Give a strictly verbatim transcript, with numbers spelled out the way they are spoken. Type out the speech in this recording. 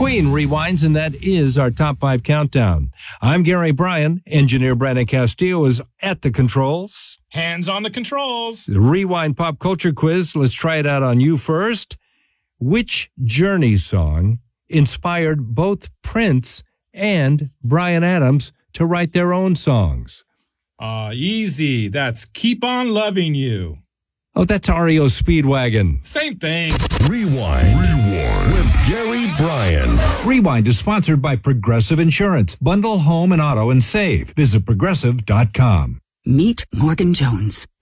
Queen rewinds, and that is our top five countdown. I'm Gary Bryan. Engineer Brandon Castillo is at the controls. Hands on the controls. The Rewind Pop Culture Quiz. Let's try it out on you first. Which Journey song inspired both Prince and Bryan Adams to write their own songs? Ah, uh, easy. That's Keep On Loving You. Oh, that's R E O Speedwagon. Same thing. Rewind. Rewind with Gary Bryan. Rewind is sponsored by Progressive Insurance. Bundle home and auto and save. Visit progressive dot com. Meet Morgan Jones